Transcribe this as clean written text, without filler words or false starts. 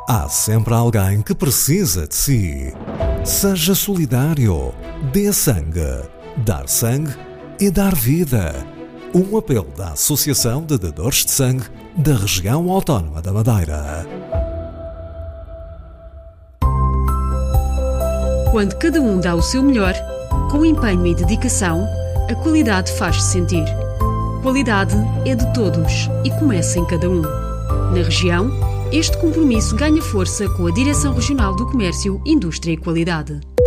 Há sempre alguém que precisa de si. Seja solidário. Dê sangue. Dar sangue é dar vida. Um apelo da Associação de Dadores de Sangue da Região Autónoma da Madeira. Quando cada um dá o seu melhor, com empenho e dedicação, a qualidade faz-se sentir. Qualidade é de todos e começa em cada um. Na região, este compromisso ganha força com a Direção Regional do Comércio, Indústria e Qualidade.